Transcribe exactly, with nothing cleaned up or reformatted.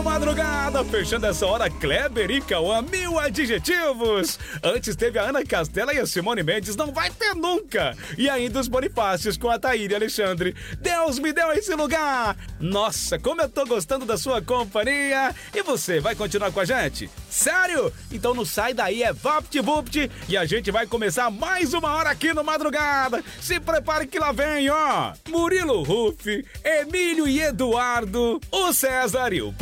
Madrugada, fechando essa hora, Kleber e Cauã, mil adjetivos. Antes teve a Ana Castela e a Simone Mendes, não vai ter nunca. E ainda os Bonifácios com a Thaíra e Alexandre. Deus me deu esse lugar. Nossa, como eu tô gostando da sua companhia. E você, vai continuar com a gente? Sério? Então não sai daí, é VaptVupt. E a gente vai começar mais uma hora aqui no Madrugada. Se prepare que lá vem, ó. Murilo Ruff, Emílio e Eduardo, o César e o